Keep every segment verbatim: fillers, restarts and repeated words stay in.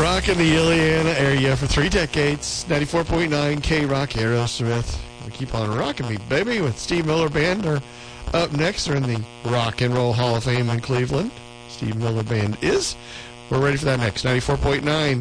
Rocking the Illiana area for three decades. ninety-four point nine K-Rock, Aerosmith. We keep on rocking me, baby, with Steve Miller Band. Are up next. They're in the Rock and Roll Hall of Fame in Cleveland. Steve Miller Band is. We're ready for that next. ninety-four point nine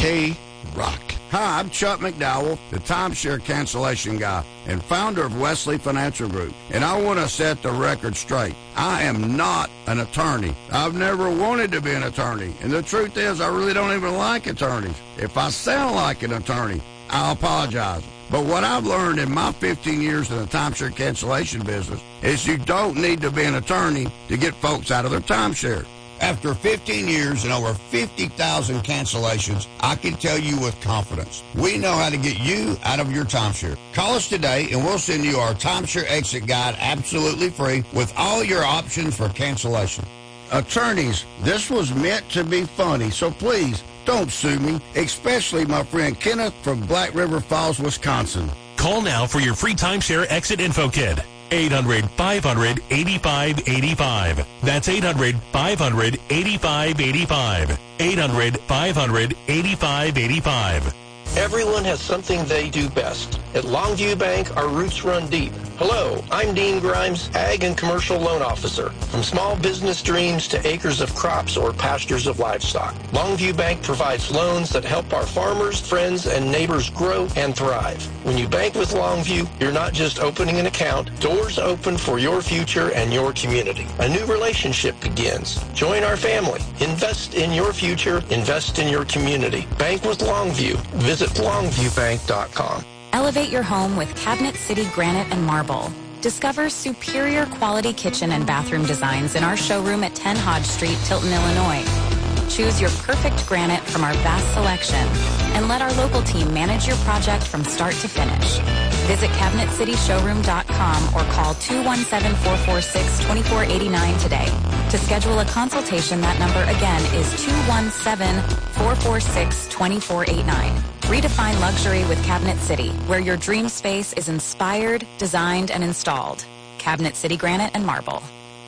K-Rock. Hi, I'm Chuck McDowell, the timeshare cancellation guy and founder of Wesley Financial Group. And I want to set the record straight. I am not an attorney. I've never wanted to be an attorney. And the truth is, I really don't even like attorneys. If I sound like an attorney, I'll apologize. But what I've learned in my fifteen years in the timeshare cancellation business is you don't need to be an attorney to get folks out of their timeshare. After fifteen years and over fifty thousand cancellations, I can tell you with confidence, we know how to get you out of your timeshare. Call us today and we'll send you our timeshare exit guide absolutely free with all your options for cancellation. Attorneys, this was meant to be funny, so please don't sue me, especially my friend Kenneth from Black River Falls, Wisconsin. Call now for your free timeshare exit info kit. eight hundred, five hundred, eighty-five eighty-five. That's eight hundred, five hundred, eighty-five eighty-five. eight hundred, five hundred, eighty-five eighty-five. Everyone has something they do best. At Longview Bank, our roots run deep. Hello, I'm Dean Grimes, Ag and Commercial Loan Officer. From small business dreams to acres of crops or pastures of livestock, Longview Bank provides loans that help our farmers, friends, and neighbors grow and thrive. When you bank with Longview, you're not just opening an account. Doors open for your future and your community. A new relationship begins. Join our family. Invest in your future. Invest in your community. Bank with Longview. Visit longview bank dot com. Elevate your home with Cabinet City Granite and Marble. Discover superior quality kitchen and bathroom designs in our showroom at ten Hodge Street, Tilton, Illinois. Choose your perfect granite from our vast selection and let our local team manage your project from start to finish. Visit cabinet city showroom dot com or call two one seven, four four six, two four eight nine today. To schedule a consultation, that number again is two one seven, four four six, two four eight nine. Redefine luxury with Cabinet City, where your dream space is inspired, designed, and installed. Cabinet City Granite and Marble.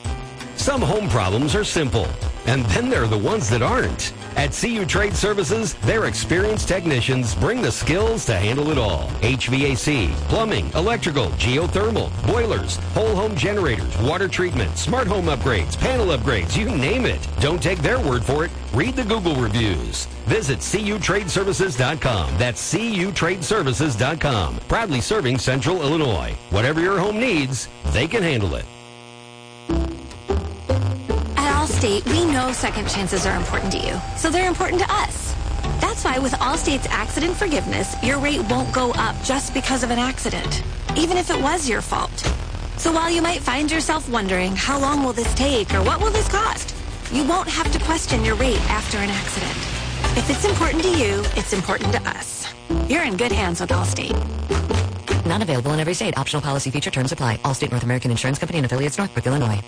Some home problems are simple, and then there are the ones that aren't. At C U Trade Services, their experienced technicians bring the skills to handle it all. H V A C, plumbing, electrical, geothermal, boilers, whole home generators, water treatment, smart home upgrades, panel upgrades, you name it. Don't take their word for it. Read the Google reviews. Visit C U Trade Services dot com. That's C U Trade Services dot com. Proudly serving Central Illinois. Whatever your home needs, they can handle it. Allstate, we know second chances are important to you, so they're important to us. That's why with Allstate's accident forgiveness, your rate won't go up just because of an accident, even if it was your fault. So while you might find yourself wondering, how long will this take or what will this cost, you won't have to question your rate after an accident. If it's important to you, it's important to us. You're in good hands with Allstate. Not available in every state. Optional policy feature terms apply. Allstate North American Insurance Company and affiliates, Northbrook, Illinois.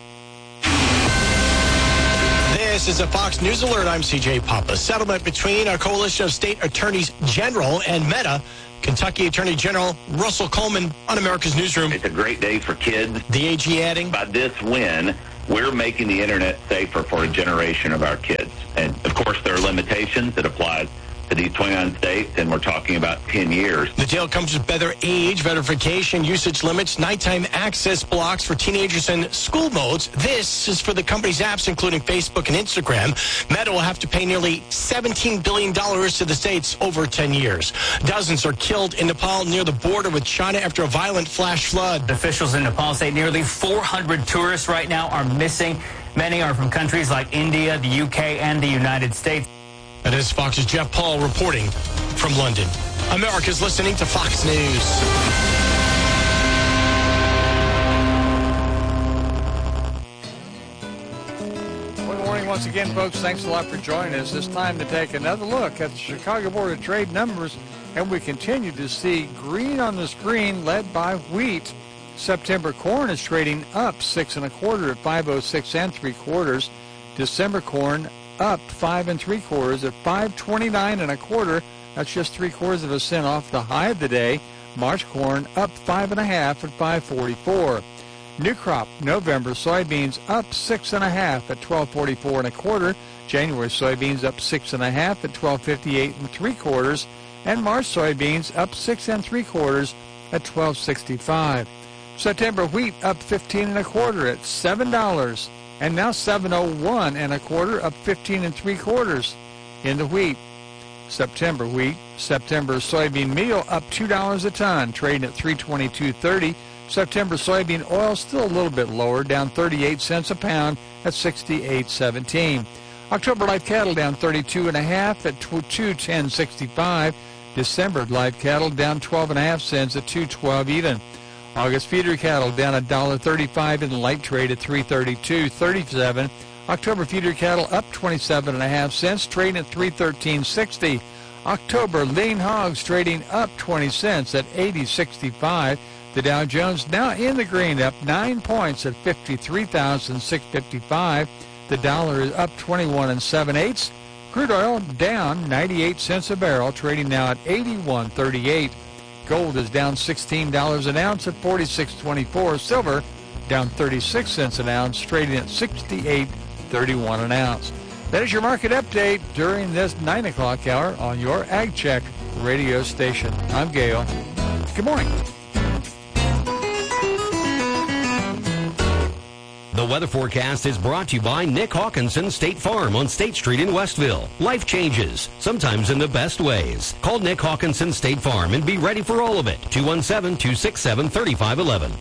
This is a Fox News Alert. I'm C J Papa. Settlement between a coalition of state attorneys general and Meta. Kentucky Attorney General Russell Coleman on America's Newsroom. It's a great day for kids. The A G adding, by this win, we're making the internet safer for a generation of our kids. And, of course, there are limitations that apply to these twenty-nine states, and we're talking about ten years. The deal comes with better age verification, usage limits, nighttime access blocks for teenagers and school modes. This is for the company's apps, including Facebook and Instagram. Meta will have to pay nearly seventeen billion dollars to the states over ten years. Dozens are killed in Nepal near the border with China after a violent flash flood. Officials in Nepal say nearly four hundred tourists right now are missing. Many are from countries like India, the U K, and the United States. That is Fox's Jeff Paul reporting from London. America's listening to Fox News. Good morning once again, folks. Thanks a lot for joining us. It's time to take another look at the Chicago Board of Trade numbers, and we continue to see green on the screen led by wheat. September corn is trading up six and a quarter at five oh six and three quarters. December corn up five and three quarters at five twenty-nine and a quarter. That's just three quarters of a cent off the high of the day. March corn up five and a half at five forty-four. New crop November soybeans up six and a half at twelve forty-four and a quarter. January soybeans up six and a half at twelve fifty-eight and three quarters, and March soybeans up six and three quarters at twelve sixty-five. September wheat up fifteen and a quarter at seven dollars, and now seven oh one and a quarter, up fifteen and three quarters in the wheat. September wheat, September soybean meal up two dollars a ton, trading at three twenty-two thirty. September soybean oil still a little bit lower, down thirty-eight cents a pound at sixty-eight seventeen. October live cattle down thirty-two and a half at two ten sixty-five. December live cattle down twelve and a half cents at two twelve even. August feeder cattle down one dollar thirty-five in the light trade at three thirty-two thirty-seven. October feeder cattle up twenty-seven and a half cents, trading at three thirteen sixty. October lean hogs trading up twenty cents at eighty sixty-five. The Dow Jones now in the green, up nine points at fifty-three thousand six hundred fifty-five. The dollar is up twenty-one and seven eighths. Crude oil down ninety-eight cents a barrel, trading now at eighty-one thirty-eight. Gold is down sixteen dollars an ounce at forty-six twenty-four. Silver down thirty-six cents an ounce, trading at sixty-eight thirty-one an ounce. That is your market update during this nine o'clock hour on your Ag Check radio station. I'm Gale. Good morning. The weather forecast is brought to you by Nick Hawkinson State Farm on State Street in Westville. Life changes, sometimes in the best ways. Call Nick Hawkinson State Farm and be ready for all of it. two one seven, two six seven, three five one one.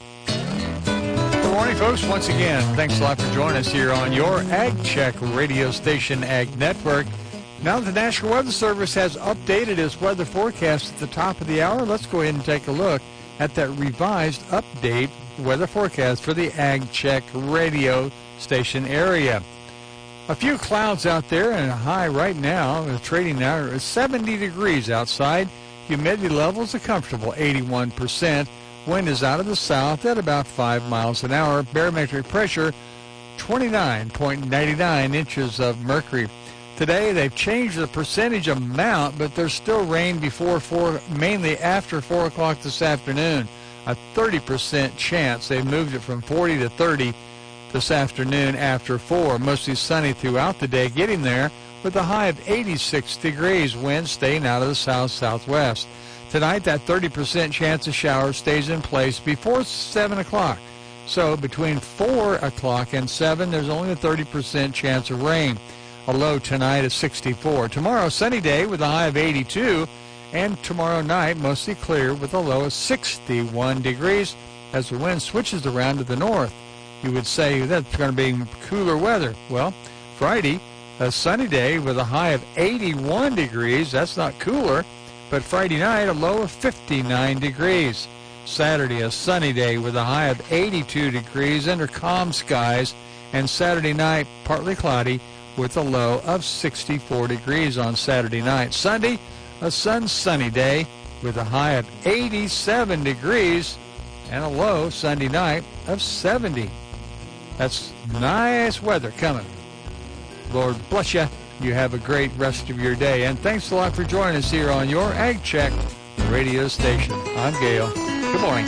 Good morning, folks. Once again, thanks a lot for joining us here on your Ag Check radio station, Ag Network. Now that the National Weather Service has updated its weather forecast at the top of the hour, let's go ahead and take a look at that revised update weather forecast for the Ag Check radio station area. A few clouds out there and a high right now, the trading now is seventy degrees outside. Humidity levels are comfortable, eighty-one percent. Wind is out of the south at about five miles an hour. Barometric pressure, twenty-nine point nine nine inches of mercury. Today, they've changed the percentage amount, but there's still rain before four, mainly after four o'clock this afternoon. A thirty percent chance. They moved it from forty to thirty this afternoon after four. Mostly sunny throughout the day, getting there with a high of eighty-six degrees. Wind staying out of the south-southwest. Tonight, that thirty percent chance of showers stays in place before seven o'clock. So between four o'clock and seven, there's only a thirty percent chance of rain. A low tonight of sixty-four. Tomorrow, sunny day with a high of eighty-two. And tomorrow night, mostly clear with a low of sixty-one degrees as the wind switches around to the north. You would say that's going to be cooler weather. Well, Friday, a sunny day with a high of eighty-one degrees. That's not cooler. But Friday night, a low of fifty-nine degrees. Saturday, a sunny day with a high of eighty-two degrees under calm skies. And Saturday night, partly cloudy with a low of sixty-four degrees on Saturday night. Sunday, a sun-sunny day with a high of eighty-seven degrees and a low Sunday night of seventy. That's nice weather coming. Lord bless you. You have a great rest of your day. And thanks a lot for joining us here on your Ag Check radio station. I'm Gale. Good morning.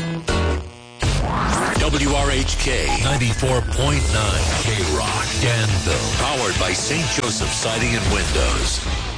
W R H K ninety-four point nine K Rock, Danville. Powered by Saint Joseph Siding and Windows.